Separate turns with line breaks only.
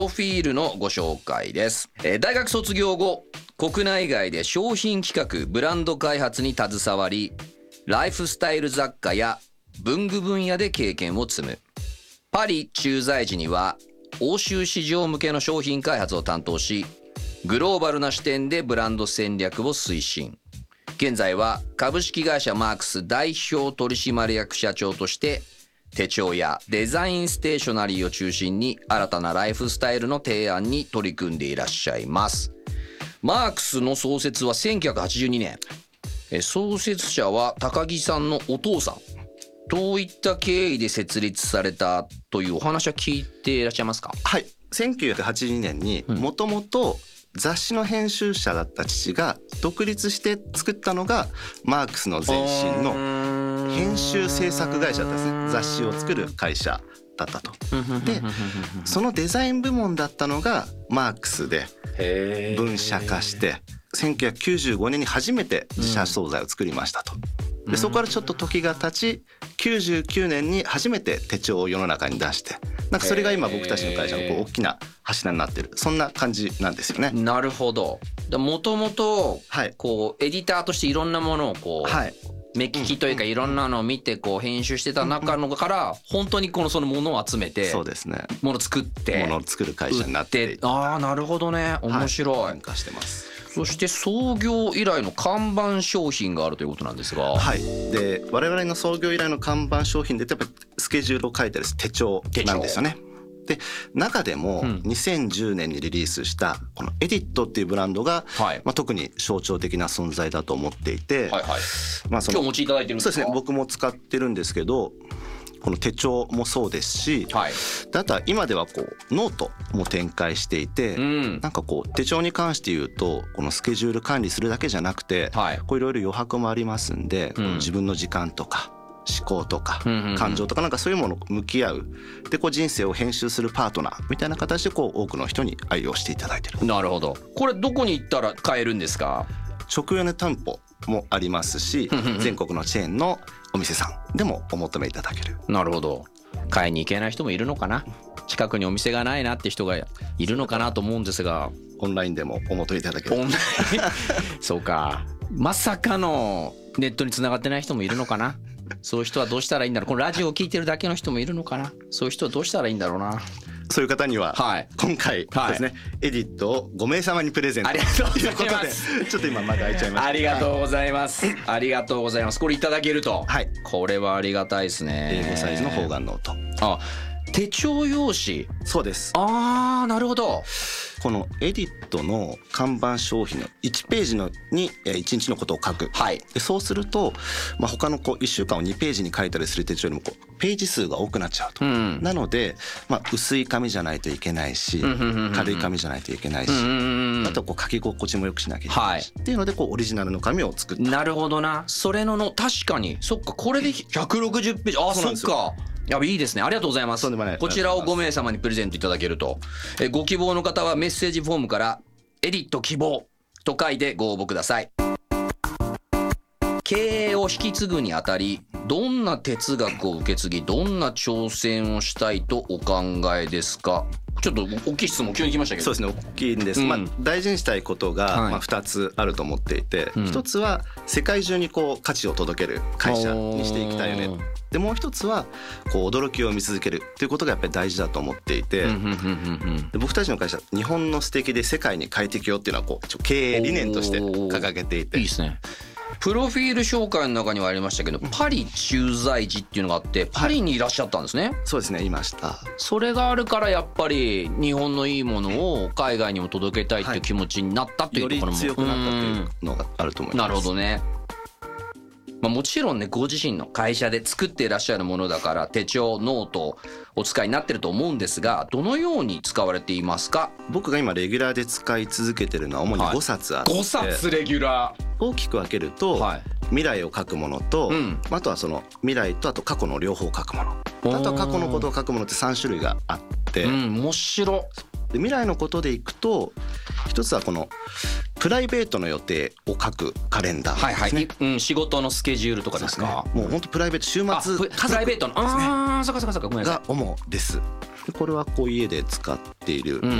プロフィールのご紹介です。大学卒業後、国内外で商品企画、ブランド開発に携わり、ライフスタイル雑貨や文具分野で経験を積む。パリ駐在時には欧州市場向けの商品開発を担当し、グローバルな視点でブランド戦略を推進。現在は株式会社マークス代表取締役社長として、手帳やデザインステーショナリーを中心に新たなライフスタイルの提案に取り組んでいらっしゃいます。マークスの創設は1982年。創設者は高木さんのお父さん。どういった経緯で設立されたというお話は聞いていらっしゃいますか？
はい、1982年にもともと雑誌の編集者だった父が独立して作ったのがマークスの前身の編集制作会社だったんですね。雑誌を作る会社だったと。でそのデザイン部門だったのがマークスで分社化して1995年に初めて自社惣菜を作りましたと。でそこからちょっと時が経ち99年に初めて手帳を世の中に出して、なんかそれが今僕たちの会社のこう大きな柱になってる、そんな感じなんですよね。
なるほど。もともとこうエディターとしていろんなものをこう、目利きというかいろんなのを見てこう編集してた中のから本当にそのものを集めて、
そうですね、
もの作って
ものを作る会社になっていて、
ああなるほどね、面白い。
変化してます。
そして創業以来の看板商品があるということなんですが、
はい、で我々の創業以来の看板商品でやっぱりスケジュールを書いてある手帳なんですよね。で中でも2010年にリリースしたこのエディットっていうブランドが、特に象徴的な存在だと思っていて、
今日お持ちいただいてるんですか？
そうですね、僕も使ってるんですけど、この手帳もそうですし、あとは今ではこうノートも展開していて、なんかこう手帳に関して言うとこのスケジュール管理するだけじゃなくて、こういろいろ余白もありますんで、自分の時間とか思考とか感情とかなんかそういうものと向き合う、でこう人生を編集するパートナーみたいな形でこう多くの人に愛用していただいてる。
なるほど。これどこに行ったら買えるんですか？
直営の店舗もありますし、全国のチェーンのお店さんでもお求めいただける。
なるほど。買いに行けない人もいるのかな、近くにお店がないなって人がいるのかなと思うんですが、
オンラインでもお求めいただける。
そうか、まさかのネットに繋がってない人もいるのかな。そういう人はどうしたらいいんだろう。このラジオを聞いてるだけの人もいるのかな。そういう人はどうしたらいいんだろうな。
そういう方には今回ですね、エディットを5名様にプレゼントということで、ちょっと今まだ開いちゃいました。
ありがとうございます。ありがとうございます。これいただけると、これはありがたいですね。
A5 サイズの方眼ノート。
手帳用紙。
そうです。
ああ、なるほど。
このエディットの看板商品の1ページに1日のことを書く、でそうすると、他の1週間を2ページに書いたりする手帳よりもページ数が多くなっちゃうと、なので、薄い紙じゃないといけないし、軽い紙じゃないといけないし、あと書き心地もよくしなきゃいけないし、っていうのでオリジナルの紙を作った。
なるほどな。それの確かにそっか、これで160ページ。あ、そっか。いいですね。ありがとうございます。こちらを5名様にプレゼントいただけると。ご希望の方はメッセージフォームからエディット希望と書いてご応募ください。経営を引き継ぐにあたり、どんな哲学を受け継ぎ、どんな挑戦をしたいとお考えですか？ちょっと大きい質問急に来ましたけど。
そうですね、大きいんです。大事にしたいことが2つあると思っていて、1つは世界中に価値を届ける会社にしていきたいよね。でもう一つは驚きを見続けるっていうことがやっぱり大事だと思っていて、で僕たちの会社日本の素敵で世界に快適をっていうのは経営理念として掲げていて、
いいですね。プロフィール紹介の中にはありましたけど、パリ駐在時っていうのがあって、パリにいらっしゃったんですね。
そうですね、いました。
それがあるからやっぱり日本のいいものを海外にも届けたいっていう気持ちになったっていうところも、
より強くなったっていうのがあると思います。
なるほどね。もちろんね、ご自身の会社で作っていらっしゃるものだから手帳ノートをお使いになってると思うんですが、どのように使われていますか？
僕が今レギュラーで使い続けてるのは主に5冊あって、
5冊レギュラー。
大きく分けると、未来を書くものと、あとはその未来とあと過去の両方を書くもの、あとは過去のことを書くものって3種類があって、
面白。
で未来のことでいくと、一つはこのプライベートの予定を書くカレンダーですね。
はいはい、仕事のスケジュールとかですか。
もう本当プライベート、週末
プライベートの、そっかそっかそっか、ごめんなさい。
が主です。でこれはこう家で使っている